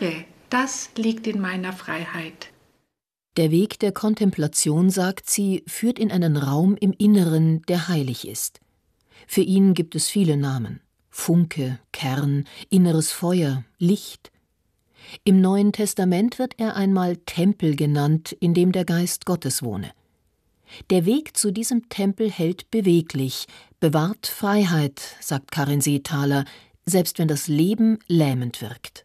spüre, das liegt in meiner Freiheit. Der Weg der Kontemplation, sagt sie, führt in einen Raum im Inneren, der heilig ist. Für ihn gibt es viele Namen: Funke, Kern, inneres Feuer, Licht. Im Neuen Testament wird er einmal Tempel genannt, in dem der Geist Gottes wohne. Der Weg zu diesem Tempel hält beweglich, bewahrt Freiheit, sagt Karin Seethaler, selbst wenn das Leben lähmend wirkt.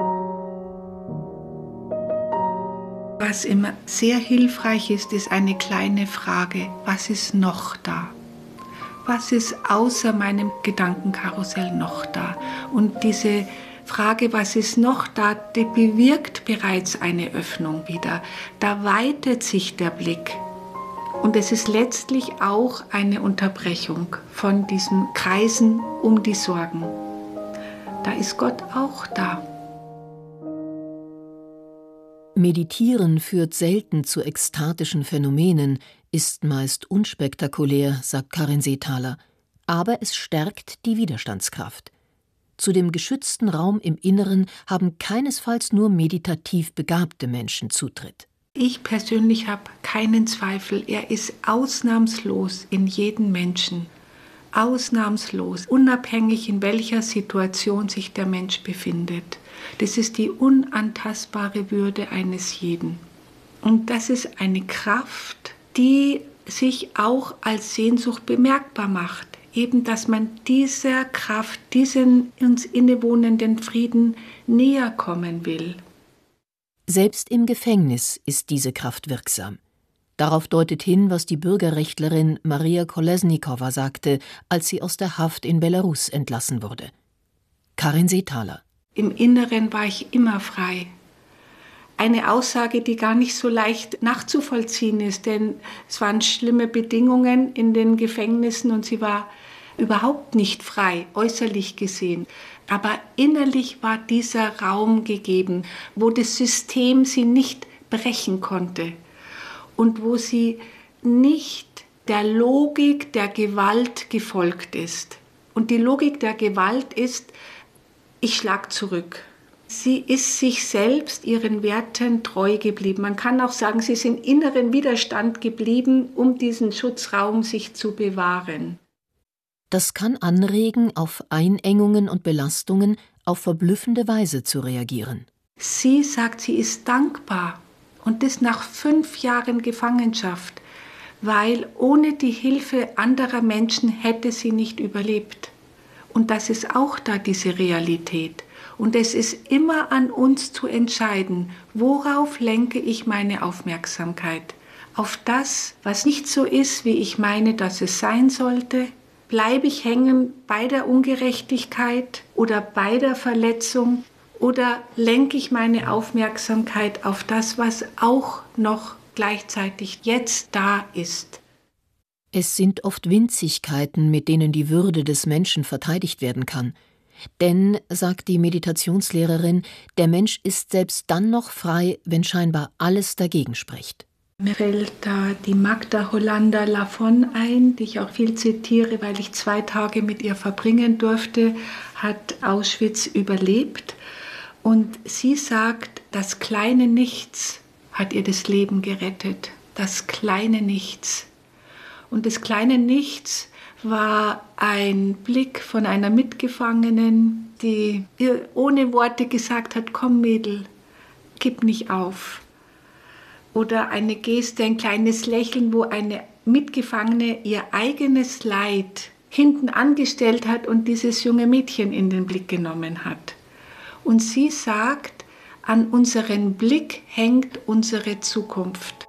Was immer sehr hilfreich ist, ist eine kleine Frage: Was ist noch da? Was ist außer meinem Gedankenkarussell noch da? Und diese Frage, was ist noch da, die bewirkt bereits eine Öffnung wieder. Da weitet sich der Blick. Und es ist letztlich auch eine Unterbrechung von diesen Kreisen um die Sorgen. Da ist Gott auch da. Meditieren führt selten zu ekstatischen Phänomenen, ist meist unspektakulär, sagt Karin Seethaler, aber es stärkt die Widerstandskraft. Zu dem geschützten Raum im Inneren haben keinesfalls nur meditativ begabte Menschen Zutritt. Ich persönlich habe keinen Zweifel, er ist ausnahmslos in jedem Menschen. Ausnahmslos, unabhängig in welcher Situation sich der Mensch befindet. Das ist die unantastbare Würde eines jeden. Und das ist eine Kraft, die sich auch als Sehnsucht bemerkbar macht. Eben, dass man dieser Kraft, diesen uns innewohnenden Frieden näher kommen will. Selbst im Gefängnis ist diese Kraft wirksam. Darauf deutet hin, was die Bürgerrechtlerin Maria Kolesnikowa sagte, als sie aus der Haft in Belarus entlassen wurde. Karin Seethaler. Im Inneren war ich immer frei. Eine Aussage, die gar nicht so leicht nachzuvollziehen ist, denn es waren schlimme Bedingungen in den Gefängnissen und sie war überhaupt nicht frei, äußerlich gesehen. Aber innerlich war dieser Raum gegeben, wo das System sie nicht brechen konnte und wo sie nicht der Logik der Gewalt gefolgt ist. Und die Logik der Gewalt ist: Ich schlag zurück. Sie ist sich selbst, ihren Werten treu geblieben. Man kann auch sagen, sie ist im inneren Widerstand geblieben, um diesen Schutzraum sich zu bewahren. Das kann anregen, auf Einengungen und Belastungen auf verblüffende Weise zu reagieren. Sie sagt, sie ist dankbar. Und das nach 5 Jahren Gefangenschaft, weil ohne die Hilfe anderer Menschen hätte sie nicht überlebt. Und das ist auch da, diese Realität. Und es ist immer an uns zu entscheiden, worauf lenke ich meine Aufmerksamkeit? Auf das, was nicht so ist, wie ich meine, dass es sein sollte? Bleibe ich hängen bei der Ungerechtigkeit oder bei der Verletzung? Oder lenke ich meine Aufmerksamkeit auf das, was auch noch gleichzeitig jetzt da ist? Es sind oft Winzigkeiten, mit denen die Würde des Menschen verteidigt werden kann. Denn, sagt die Meditationslehrerin, der Mensch ist selbst dann noch frei, wenn scheinbar alles dagegen spricht. Mir fällt da die Magda Hollander-Lafon ein, die ich auch viel zitiere, weil ich 2 Tage mit ihr verbringen durfte, hat Auschwitz überlebt. Und sie sagt, das kleine Nichts hat ihr das Leben gerettet. Das kleine Nichts. Und das kleine Nichts war ein Blick von einer Mitgefangenen, die ihr ohne Worte gesagt hat: Komm Mädel, gib nicht auf. Oder eine Geste, ein kleines Lächeln, wo eine Mitgefangene ihr eigenes Leid hinten angestellt hat und dieses junge Mädchen in den Blick genommen hat. Und sie sagt, an unserem Blick hängt unsere Zukunft.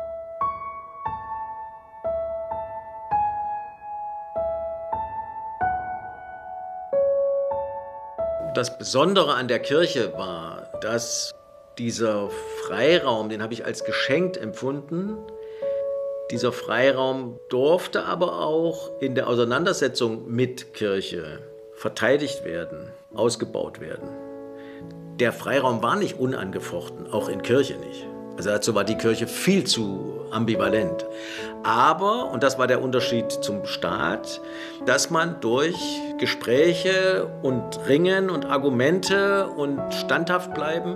Das Besondere an der Kirche war, dass dieser Freiraum, den habe ich als geschenkt empfunden. Dieser Freiraum durfte aber auch in der Auseinandersetzung mit Kirche verteidigt werden, ausgebaut werden. Der Freiraum war nicht unangefochten, auch in Kirche nicht. Also dazu war die Kirche viel zu ambivalent. Aber, und das war der Unterschied zum Staat, dass man durch Gespräche und Ringen und Argumente und standhaft bleiben